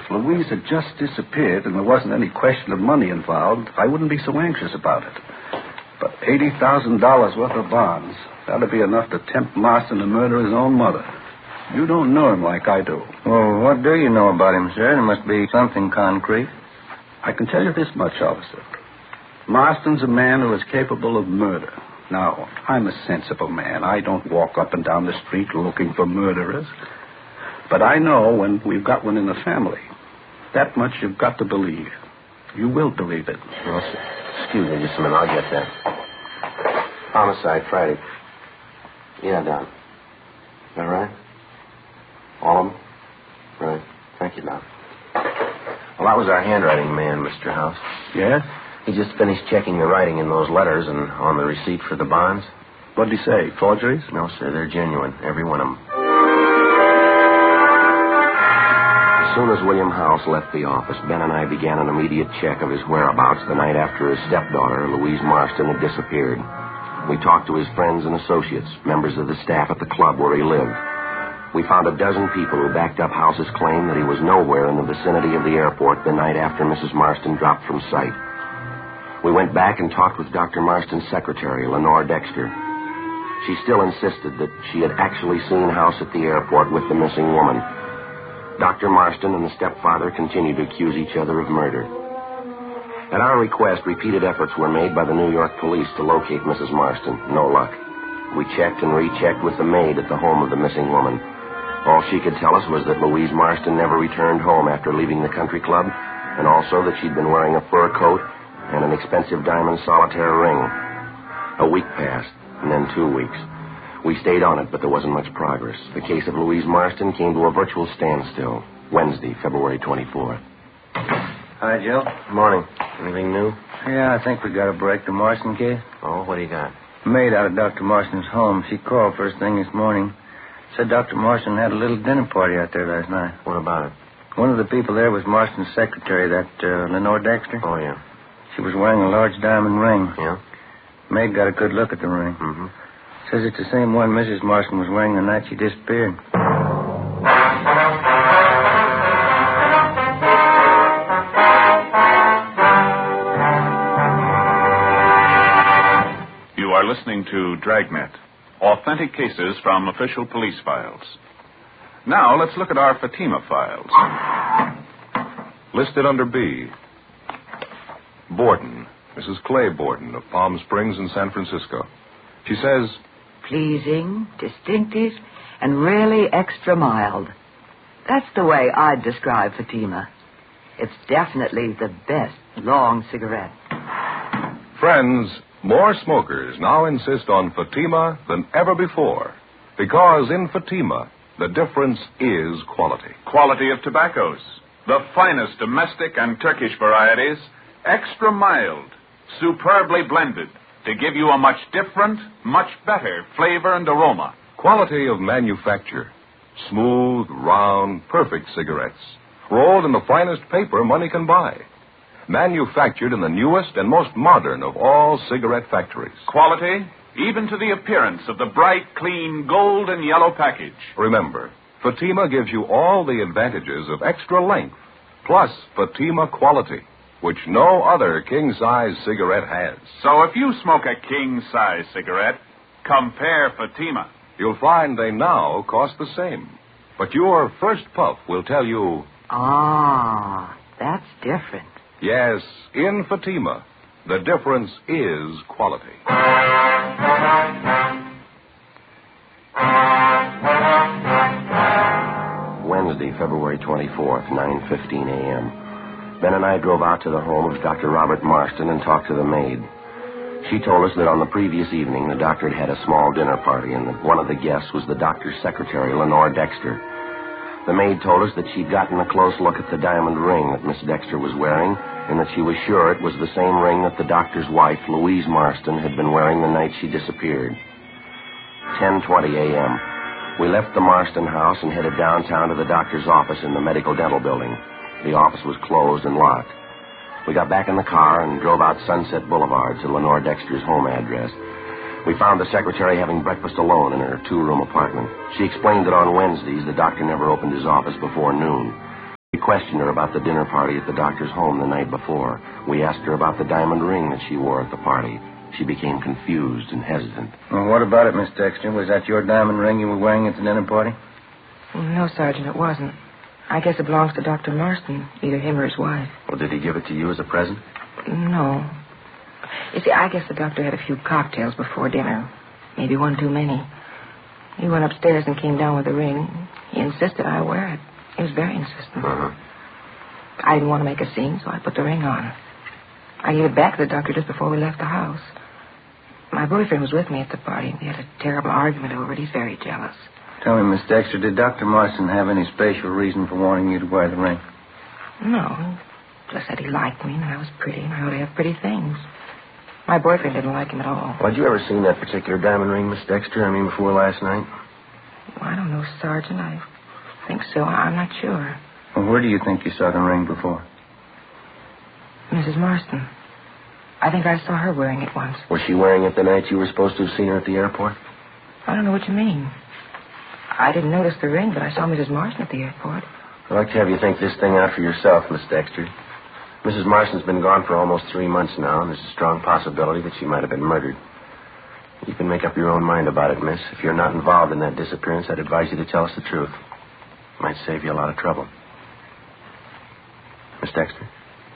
Louise had just disappeared and there wasn't any question of money involved, I wouldn't be so anxious about it. But $80,000 worth of bonds, that'd be enough to tempt Marston to murder his own mother. You don't know him like I do. Well, what do you know about him, sir? There must be something concrete. I can tell you this much, officer. Marston's a man who is capable of murder. Now, I'm a sensible man. I don't walk up and down the street looking for murderers. But I know when we've got one in the family. That much you've got to believe. You will believe it. Well, excuse me just a minute. I'll get that. Homicide, Friday. Yeah, Don. Is that right? All of them? Right. Thank you, Don. Well, that was our handwriting man, Mr. House. Yes? He just finished checking the writing in those letters and on the receipt for the bonds. What'd he say? Forgeries? No, sir. They're genuine. Every one of them. As soon as William House left the office, Ben and I began an immediate check of his whereabouts the night after his stepdaughter, Louise Marston, had disappeared. We talked to his friends and associates, members of the staff at the club where he lived. We found a dozen people who backed up House's claim that he was nowhere in the vicinity of the airport the night after Mrs. Marston dropped from sight. We went back and talked with Dr. Marston's secretary, Lenore Dexter. She still insisted that she had actually seen House at the airport with the missing woman. Dr. Marston and the stepfather continued to accuse each other of murder. At our request, repeated efforts were made by the New York police to locate Mrs. Marston. No luck. We checked and rechecked with the maid at the home of the missing woman. All she could tell us was that Louise Marston never returned home after leaving the country club, and also that she'd been wearing a fur coat and an expensive diamond solitaire ring. A week passed, and then 2 weeks. We stayed on it, but there wasn't much progress. The case of Louise Marston came to a virtual standstill Wednesday, February 24th. Hi, Joe. Morning. Anything new? Yeah, I think we got a break. The Marston case. Oh, what do you got? Maid out of Dr. Marston's home. She called first thing this morning. Said Dr. Marston had a little dinner party out there last night. What about it? One of the people there was Marston's secretary, that Lenore Dexter. Oh, yeah. She was wearing a large diamond ring. Yeah? Maid got a good look at the ring. Mm-hmm. Says it's the same one Mrs. Marston was wearing the night she disappeared. You are listening to Dragnet, authentic cases from official police files. Now let's look at our Fatima files. Listed under B. Borden, Mrs. Clay Borden of Palm Springs in San Francisco. She says, pleasing, distinctive, and really extra mild. That's the way I'd describe Fatima. It's definitely the best long cigarette. friends, more smokers now insist on Fatima than ever before. Because in Fatima, the difference is quality. Quality of tobaccos. The finest domestic and Turkish varieties, extra mild, superbly blended, to give you a much different, much better flavor and aroma. Quality of manufacture. Smooth, round, perfect cigarettes. Rolled in the finest paper money can buy. Manufactured in the newest and most modern of all cigarette factories. Quality, even to the appearance of the bright, clean gold and yellow package. Remember, Fatima gives you all the advantages of extra length, plus Fatima quality, which no other king-size cigarette has. So if you smoke a king-size cigarette, compare Fatima. You'll find they now cost the same. But your first puff will tell you... Ah, that's different. Yes, in Fatima, the difference is quality. Wednesday, February 24th, 9:15 a.m. Ben and I drove out to the home of Dr. Robert Marston and talked to the maid. She told us that on the previous evening, the doctor had had a small dinner party and that one of the guests was the doctor's secretary, Lenore Dexter. The maid told us that she'd gotten a close look at the diamond ring that Miss Dexter was wearing and that she was sure it was the same ring that the doctor's wife, Louise Marston, had been wearing the night she disappeared. 10:20 a.m. We left the Marston house and headed downtown to the doctor's office in the medical dental building. The office was closed and locked. We got back in the car and drove out Sunset Boulevard to Lenore Dexter's home address. We found the secretary having breakfast alone in her two-room apartment. She explained that on Wednesdays, the doctor never opened his office before noon. We questioned her about the dinner party at the doctor's home the night before. We asked her about the diamond ring that she wore at the party. She became confused and hesitant. Well, what about it, Miss Dexter? Was that your diamond ring you were wearing at the dinner party? No, Sergeant, it wasn't. I guess it belongs to Dr. Marston, either him or his wife. Well, did he give it to you as a present? No. You see, I guess the doctor had a few cocktails before dinner. Maybe one too many. He went upstairs and came down with the ring. He insisted I wear it. He was very insistent. Uh-huh. I didn't want to make a scene, so I put the ring on. I gave it back to the doctor just before we left the house. My boyfriend was with me at the party. We had a terrible argument over it. He's very jealous. Tell me, Miss Dexter, did Dr. Marston have any special reason for wanting you to wear the ring? No. Just that he liked me and I was pretty and I ought to have pretty things. My boyfriend didn't like him at all. Well, had you ever seen that particular diamond ring, Miss Dexter? I mean, before last night? I don't know, Sergeant. I think so. I'm not sure. Well, where do you think you saw the ring before? Mrs. Marston. I think I saw her wearing it once. Was she wearing it the night you were supposed to have seen her at the airport? I don't know what you mean. I didn't notice the ring, but I saw Mrs. Marston at the airport. I'd like to have you think this thing out for yourself, Miss Dexter. Mrs. Marston's been gone for almost 3 months now, and there's a strong possibility that she might have been murdered. You can make up your own mind about it, miss. If you're not involved in that disappearance, I'd advise you to tell us the truth. It might save you a lot of trouble. Miss Dexter?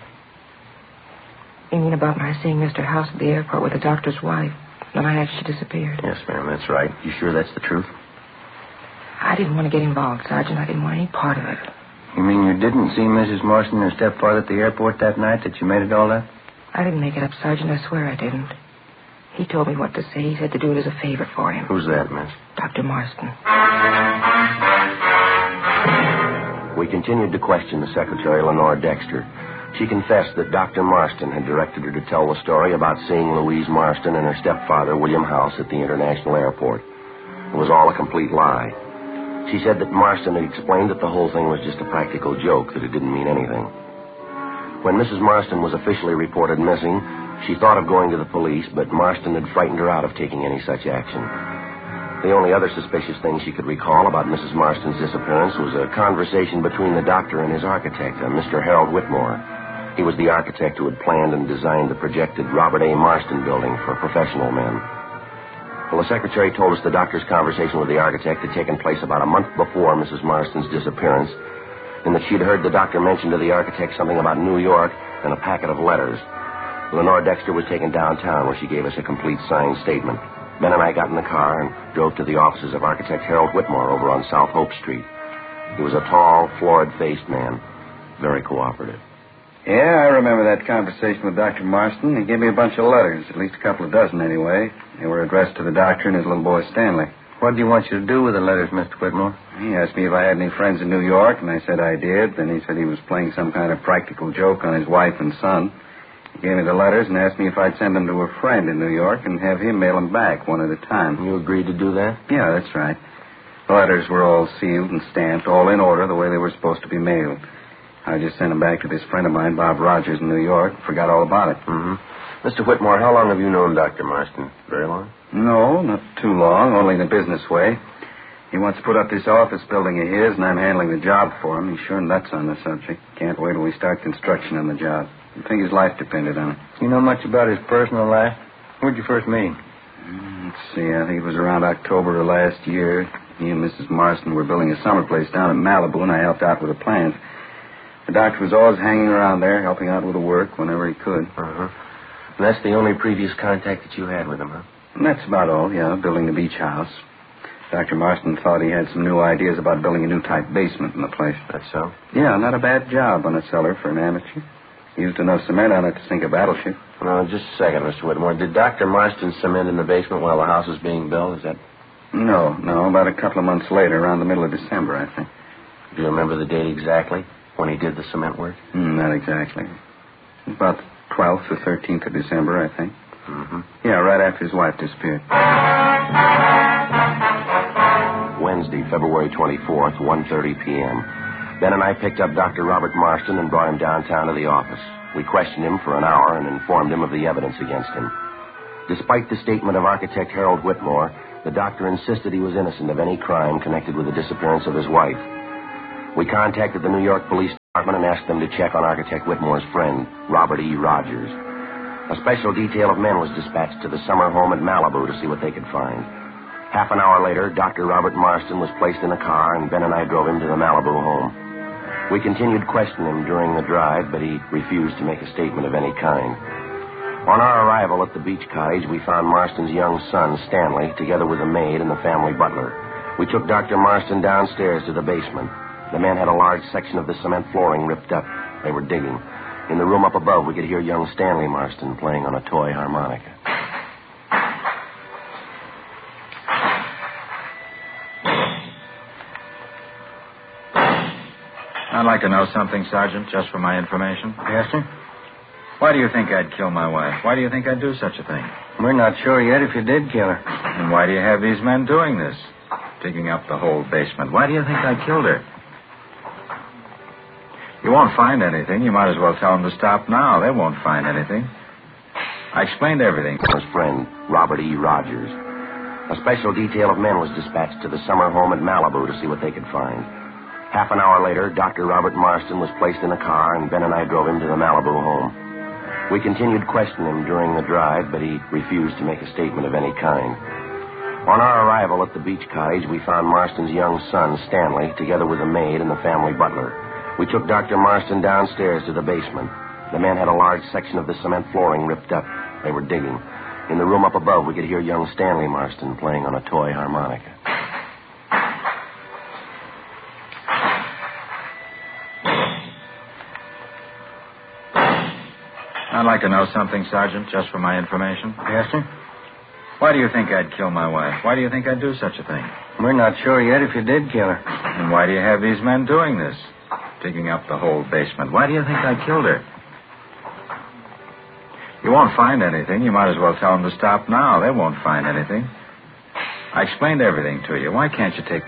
You mean about my seeing Mr. House at the airport with the doctor's wife the night after she disappeared? Yes, ma'am, that's right. You sure that's the truth? I didn't want to get involved, Sergeant. I didn't want any part of it. You mean you didn't see Mrs. Marston and her stepfather at the airport that night, that you made it all up? I didn't make it up, Sergeant. I swear I didn't. He told me what to say. He said to do it as a favor for him. Who's that, miss? Dr. Marston. We continued to question the secretary, Lenore Dexter. She confessed that Dr. Marston had directed her to tell the story about seeing Louise Marston and her stepfather, William House, at the international airport. It was all a complete lie. She said that Marston had explained that the whole thing was just a practical joke, that it didn't mean anything. When Mrs. Marston was officially reported missing, she thought of going to the police, but Marston had frightened her out of taking any such action. The only other suspicious thing she could recall about Mrs. Marston's disappearance was a conversation between the doctor and his architect, Mr. Harold Whitmore. He was the architect who had planned and designed the projected Robert A. Marston building for professional men. Well, the secretary told us the doctor's conversation with the architect had taken place about a month before Mrs. Marston's disappearance, and that she'd heard the doctor mention to the architect something about New York and a packet of letters. Lenore Dexter was taken downtown, where she gave us a complete signed statement. Ben and I got in the car and drove to the offices of architect Harold Whitmore over on South Hope Street. He was a tall, florid-faced man, very cooperative. Yeah, I remember that conversation with Dr. Marston. He gave me a bunch of letters, at least a couple of dozen anyway. They were addressed to the doctor and his little boy Stanley. What do you want you to do with the letters, Mr. Whitmore? He asked me if I had any friends in New York, and I said I did. Then he said he was playing some kind of practical joke on his wife and son. He gave me the letters and asked me if I'd send them to a friend in New York and have him mail them back one at a time. You agreed to do that? Yeah, that's right. The letters were all sealed and stamped, all in order, the way they were supposed to be mailed. I just sent them back to this friend of mine, Bob Rogers, in New York. Forgot all about it. Mm-hmm. Mr. Whitmore, how long have you known Dr. Marston? Very long? No, not too long, only in a business way. He wants to put up this office building of his, and I'm handling the job for him. He's sure nuts on the subject. Can't wait till we start construction on the job. I think his life depended on it. You know much about his personal life? Where'd you first meet him? Let's see, I think it was around October of last year. He and Mrs. Marston were building a summer place down in Malibu, and I helped out with the plans. The doctor was always hanging around there, helping out with the work whenever he could. Uh-huh. And that's the only previous contact that you had with him, huh? And that's about all, yeah, building the beach house. Dr. Marston thought he had some new ideas about building a new type basement in the place. That's so? Yeah, not a bad job on a cellar for an amateur. Used enough cement on it to sink a battleship. No, just a second, Mr. Whitmore. Did Dr. Marston cement in the basement while the house was being built? Is that... No, about a couple of months later, around the middle of December, I think. Do you remember the date exactly when he did the cement work? Not exactly. About the 12th or 13th of December, I think. Mm-hmm. Yeah, right after his wife disappeared. Wednesday, February 24th, 1:30 p.m. Ben and I picked up Dr. Robert Marston and brought him downtown to the office. We questioned him for an hour and informed him of the evidence against him. Despite the statement of architect Harold Whitmore, the doctor insisted he was innocent of any crime connected with the disappearance of his wife. We contacted the New York police and asked them to check on Architect Whitmore's friend, Robert E. Rogers. A special detail of men was dispatched to the summer home at Malibu to see what they could find. Half an hour later, Dr. Robert Marston was placed in a car, and Ben and I drove him to the Malibu home. We continued questioning him during the drive, but he refused to make a statement of any kind. On our arrival at the beach cottage, we found Marston's young son, Stanley, together with a maid and the family butler. We took Dr. Marston downstairs to the basement. The men had a large section of the cement flooring ripped up. They were digging. In the room up above, we could hear young Stanley Marston playing on a toy harmonica. I'd like to know something, Sergeant, just for my information. Yes, sir? Why do you think I'd kill my wife? Why do you think I'd do such a thing? We're not sure yet if you did kill her. And why do you have these men doing this? Digging up the whole basement. Why do you think I killed her? You won't find anything. You might as well tell them to stop now. They won't find anything. I explained everything. His friend, Robert E. Rogers. A special detail of men was dispatched to the summer home at Malibu to see what they could find. Half an hour later, Dr. Robert Marston was placed in a car, and Ben and I drove him to the Malibu home. We continued questioning him during the drive, but he refused to make a statement of any kind. On our arrival at the beach cottage, we found Marston's young son, Stanley, together with a maid and the family butler. We took Dr. Marston downstairs to the basement. The men had a large section of the cement flooring ripped up. They were digging. In the room up above, we could hear young Stanley Marston playing on a toy harmonica. I'd like to know something, Sergeant, just for my information. Yes, sir? Why do you think I'd kill my wife? Why do you think I'd do such a thing? We're not sure yet if you did kill her. And why do you have these men doing this? Digging up the whole basement. Why do you think I killed her? You won't find anything. You might as well tell them to stop now. They won't find anything. I explained everything to you. Why can't you take